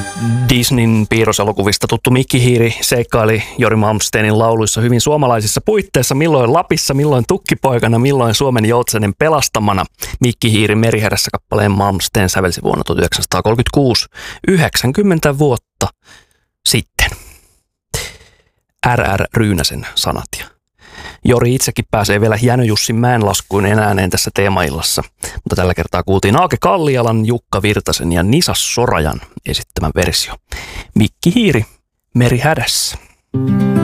Disneyn piirroselokuvista tuttu Mikki-hiiri seikkaili Jori Malmsteenin lauluissa hyvin suomalaisissa puitteissa, milloin Lapissa, milloin Tukkipoikana, milloin Suomen joutsenen pelastamana. Mikki-hiiri Merihädässä kappaleen Malmsteen sävelsi vuonna 1936, 90 vuotta sitten. R.R. Ryynäsen sanat. Jori itsekin pääsee vielä Jäny-Jussin mäenlaskuun ääneen tässä teemaillassa, mutta tällä kertaa kuultiin Aake Kallialan, Jukka Virtasen ja Nisa Sorajan esittämän versio. Mikki-hiiri Merihädässä.